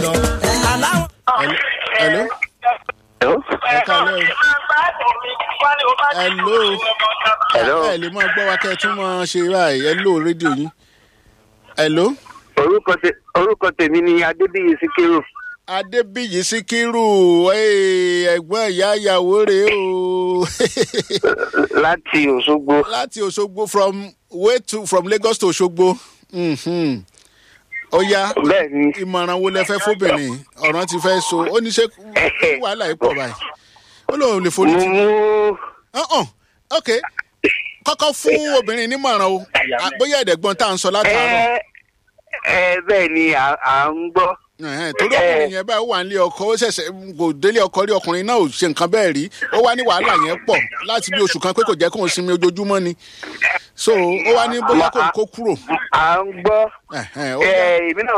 lọ. Hello. Ẹ kálẹ́ o. Hello. Ẹ lè máa gbọ́ wa kẹ́ ẹ tún máa ṣe báyìí. Hello rédíò yín. Hello. Orúkọ tèmi ni Adébíyì Síkírù. Adébíyì Síkírù, ẹ̀gbọ́n ìyá ìyàwó rèé o. Láti Òṣogbo. Láti Òṣogbo from Lagos to Òṣogbo. Ó yá ìmọ̀ràn wo lẹ fẹ́ fóbìnrin ọ̀ràn ti fẹ́ so ó ní ṣe wàhálà yìí pọ̀ báyìí ó lóun lè forí tì. Ok kọ́kọ́ fún obìnrin nímọ̀ràn o bóyá ẹ̀dẹ̀gbọ́n tá à ń sọ láti àárọ̀. Bẹ́ẹ̀ ni à ń gbọ́. Torí ọkùnrin yẹn báyìí ó wà nílé ọkọ ó ṣẹ̀ṣẹ̀ kò délé ọkọ rí ọkùnrin náà ò ṣe nǹkan bẹ́ẹ̀ rí ó wá ní wàhálà yẹn pọ̀ láti bí oṣù kan pé kò jẹ́ kóun sinmi ojoojúmọ́ ni so ó wá ní bóyá kò kúrò. À ń gbọ́. Èmi náà